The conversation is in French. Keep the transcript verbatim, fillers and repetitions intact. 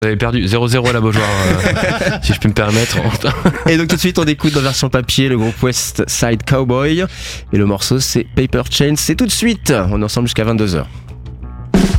Vous avez perdu zéro zéro à la Beaujoire, euh, si je peux me permettre. Et donc tout de suite on écoute dans version papier le groupe West Side Cowboy et le morceau c'est Paper Chain. C'est tout de suite, on est ensemble jusqu'à vingt-deux heures.